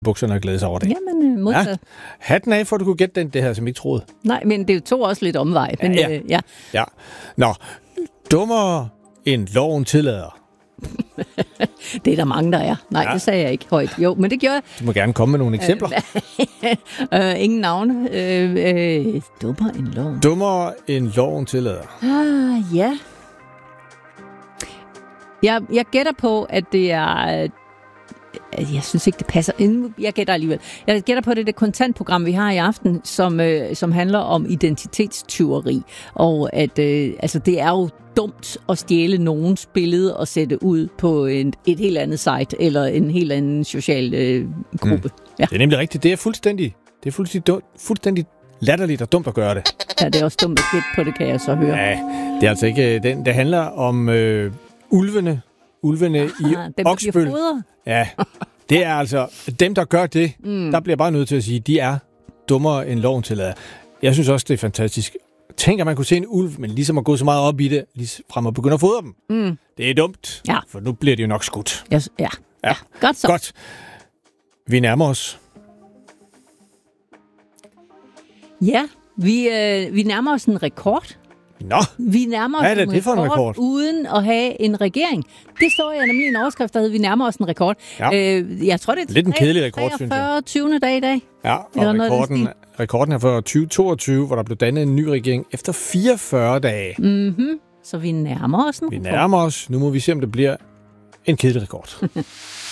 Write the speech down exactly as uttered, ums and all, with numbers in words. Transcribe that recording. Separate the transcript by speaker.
Speaker 1: bukserne og glæde sig over det.
Speaker 2: Jamen, øh, modtaget.
Speaker 1: Ja. Hatten af, for at du kunne gætte den, det her, som ikke troede.
Speaker 2: Nej, men det tog også lidt omvej. Men,
Speaker 1: Ja, ja.
Speaker 2: Øh, ja.
Speaker 1: Ja. Nå, dummere end loven tillader.
Speaker 2: Det er der mange, der er. Nej, ja. Det sagde jeg ikke højt. Jo, men det gjorde jeg.
Speaker 1: Du må gerne komme med nogle eksempler.
Speaker 2: øh, ingen navne. Øh, øh, dummere end loven.
Speaker 1: Dummere end loven tillader.
Speaker 2: Ah, ja. Jeg, jeg gætter på, at det er... Jeg synes ikke, det passer. Jeg gætter alligevel. Jeg gætter på, at det er det kontantprogram, vi har i aften, som, øh, som handler om identitetstyveri. Og at øh, altså, det er jo dumt at stjæle nogens billede og sætte ud på en, et helt andet site eller en helt anden social øh, gruppe. Mm. Ja.
Speaker 1: Det er nemlig rigtigt. Det er fuldstændig, det er fuldstændig, dumt, fuldstændig latterligt og dumt at gøre det.
Speaker 2: Ja, det er også dumt at gætte på det, kan jeg så høre.
Speaker 1: Ja, det er altså ikke den. Det handler om øh, ulvene. Ulvene Aha, i
Speaker 2: dem,
Speaker 1: Oksbøl. Ja, det er altså dem, der gør det. Mm. Der bliver jeg bare nødt til at sige, de er dummere end loven tillader. Jeg synes også, det er fantastisk. Tænk, at man kunne se en ulv, men ligesom at gå så meget op i det, lige frem og begynde at fodre dem. Mm. Det er dumt,
Speaker 2: ja.
Speaker 1: For nu bliver det jo nok skudt.
Speaker 2: Yes, ja. Ja. ja, godt så.
Speaker 1: Godt. Vi nærmer os.
Speaker 2: Ja, vi, øh, vi nærmer os en rekord.
Speaker 1: Nå,
Speaker 2: vi nærmer os
Speaker 1: hvad er det, det for en rekord?
Speaker 2: Uden at have en regering. Det så jeg nemlig i en overskrift, der hed, vi nærmer os en rekord.
Speaker 1: Ja.
Speaker 2: Øh, jeg tror, det er
Speaker 1: lidt en kedelig rekord, synes jeg.
Speaker 2: treogfyrre tyvende dag i dag.
Speaker 1: Ja, og rekorden, rekorden er for tyve toogtyve, hvor der blev dannet en ny regering efter fireogfyrre dage.
Speaker 2: Mm-hmm. Så vi nærmer os en
Speaker 1: Vi
Speaker 2: rekord.
Speaker 1: nærmer os. Nu må vi se, om det bliver en kedelig rekord.